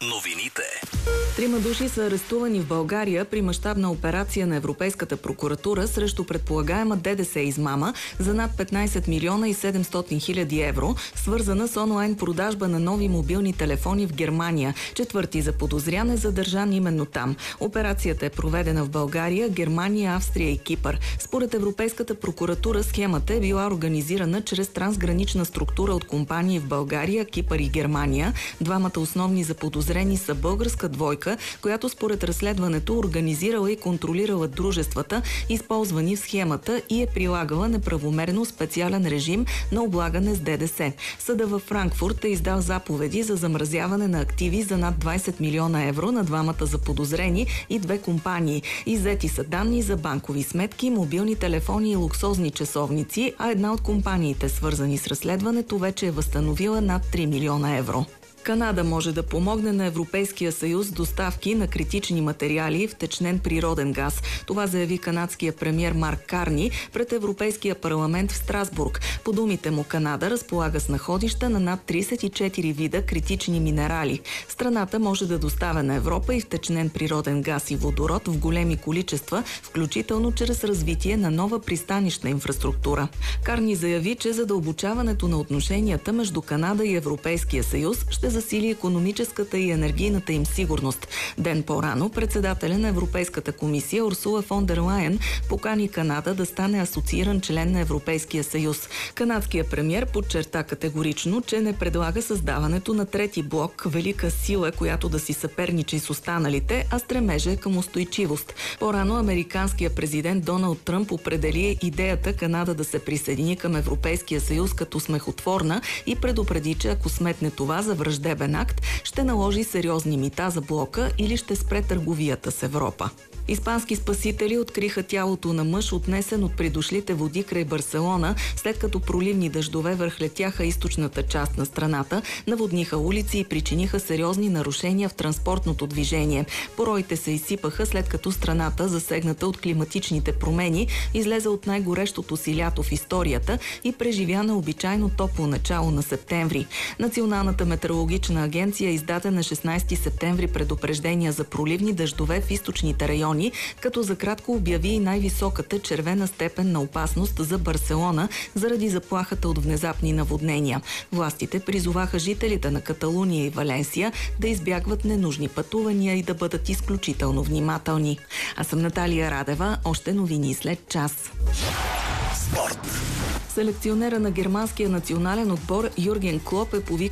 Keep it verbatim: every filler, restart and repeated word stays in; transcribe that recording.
Новините. Трима души са арестувани в България при мащабна операция на Европейската прокуратура срещу предполагаема ДДС измама за над петнайсет милиона и седемстотин хиляди евро, свързана с онлайн продажба на нови мобилни телефони в Германия. Четвърти заподозрян е задържан именно там. Операцията е проведена в България, Германия, Австрия и Кипър. Според Европейската прокуратура схемата е била организирана чрез трансгранична структура от компании в България, Кипър и Германия. Двамата основни заподозрени са българска двойка, която според разследването организирала и контролирала дружествата, използвани в схемата, и е прилагала неправомерно специален режим на облагане с ДДС. Съда във Франкфурт е издал заповеди за замразяване на активи за над двайсет милиона евро на двамата заподозрени и две компании. Иззети са данни за банкови сметки, мобилни телефони и луксозни часовници, а една от компаниите, свързани с разследването, вече е възстановила над три милиона евро. Канада може да помогне на Европейския съюз с доставки на критични материали, втечнен природен газ. Това заяви канадския премиер Марк Карни пред Европейския парламент в Страсбург. По думите му, Канада разполага с находища на над трийсет и четири вида критични минерали. Страната може да доставя на Европа и втечнен природен газ и водород в големи количества, включително чрез развитие на нова пристанищна инфраструктура. Карни заяви, че задълбочаването на отношенията между Канада и Европейския съюз ще засили икономическата и енергийната им сигурност. Ден по-рано председателя на Европейската комисия Урсула фон дер Лайен покани Канада да стане асоцииран член на Европейския съюз. Канадският премиер подчерта категорично, че не предлага създаването на трети блок, велика сила, която да си съперничи с останалите, а стремеже към устойчивост. По-рано американският президент Доналд Тръмп определи идеята Канада да се присъедини към Европейския съюз като смехотворна и предупреди, че ако сметне това за враждебен акт, ще наложи сериозни мита за блока или ще спре търговията с Европа. Испански спасители откриха тялото на мъж, отнесен от придошлите води край Барселона, след като проливни дъждове върхлетяха източната част на страната, наводниха улици и причиниха сериозни нарушения в транспортното движение. Пороите се изсипаха, след като страната, засегната от климатичните промени, излезе от най-горещото си лято в историята и преживя необичайно топло начало на септември. Националната метеорологична агенция издаде на шестнайсети септември предупреждения за проливни дъждове в източните райони, като за кратко обяви и най-високата червена степен на опасност за Барселона заради заплахата от внезапни наводнения. Властите призоваха жителите на Каталуния и Валенсия да избягват ненужни пътувания и да бъдат изключително внимателни. Аз съм Наталия Радева, още новини след час. Спорт. Селекционера на германския национален отбор Юрген Клоп е повикал